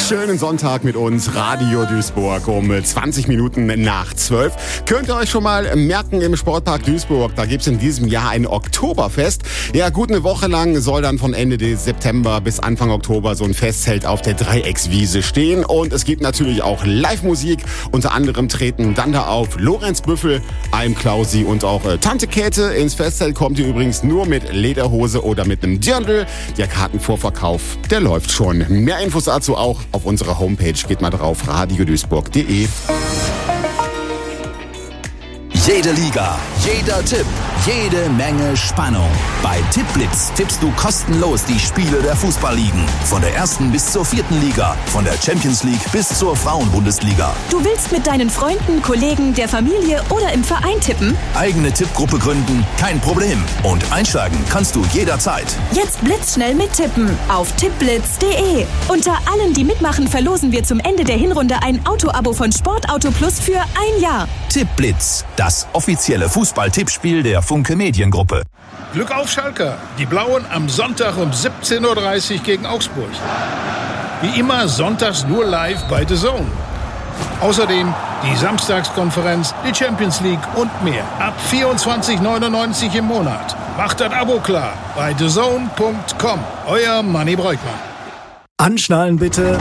schönen Sonntag mit uns, Radio Duisburg, um 20 Minuten nach 12. Könnt ihr euch schon mal merken, im Sportpark Duisburg, da gibt's in diesem Jahr ein Oktoberfest. Ja, gut eine Woche lang soll dann von Ende des September bis Anfang Oktober so ein Festzelt auf der Dreieckswiese stehen. Und es gibt natürlich auch Live-Musik. Unter anderem treten dann da auf Lorenz Büffel, Alm Klausi und auch Tante Käthe. Ins Festzelt kommt ihr übrigens nur mit Lederhose oder mit einem Dirndl. Der Kartenvorverkauf, der läuft schon. Mehr Infos dazu auch auf unserer Homepage. Geht mal drauf, radioduisburg.de. Jede Liga, jeder Tipp, jede Menge Spannung. Bei Tippblitz tippst du kostenlos die Spiele der Fußballligen. Von der 1. bis zur 4. Liga, von der Champions League bis zur Frauenbundesliga. Du willst mit deinen Freunden, Kollegen, der Familie oder im Verein tippen? Eigene Tippgruppe gründen? Kein Problem. Und einsteigen kannst du jederzeit. Jetzt blitzschnell mittippen auf tippblitz.de. Unter allen, die mitmachen, verlosen wir zum Ende der Hinrunde ein Autoabo von Sportauto Plus für 1 Jahr. Tippblitz, das offizielle Fußball-Tippspiel der Funke Mediengruppe. Glück auf Schalke. Die Blauen am Sonntag um 17.30 Uhr gegen Augsburg. Wie immer sonntags nur live bei The Zone. Außerdem die Samstagskonferenz, die Champions League und mehr. Ab 24,99 im Monat. Macht das Abo klar bei thezone.com. Euer Manni Breukmann. Anschnallen bitte.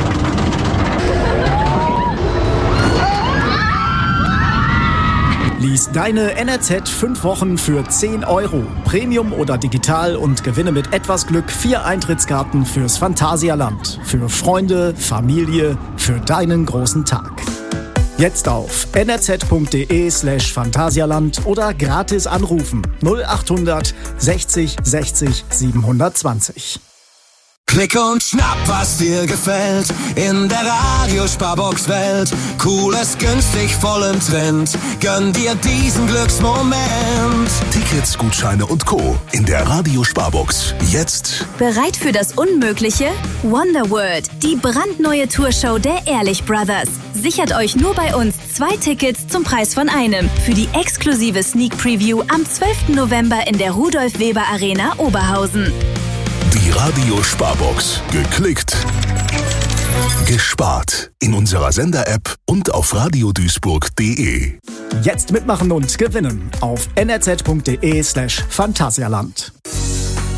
Lies deine NRZ 5 Wochen für 10 €. Premium oder digital und gewinne mit etwas Glück 4 Eintrittskarten fürs Phantasialand. Für Freunde, Familie, für deinen großen Tag. Jetzt auf nrz.de/Phantasialand oder gratis anrufen 0800 60 60 720. Klick und schnapp, was dir gefällt, in der Radiosparbox-Welt. Cooles, günstig, voll im Trend, gönn dir diesen Glücksmoment. Tickets, Gutscheine und Co. in der Radiosparbox. Jetzt. Bereit für das Unmögliche? Wonderworld, die brandneue Tourshow der Ehrlich Brothers. Sichert euch nur bei uns 2 Tickets zum Preis von einem für die exklusive Sneak Preview am 12. November in der Rudolf-Weber-Arena Oberhausen. Die Radiosparbox. Geklickt. Gespart. In unserer Sender-App und auf radioduisburg.de. Jetzt mitmachen und gewinnen auf nrz.de/Phantasialand.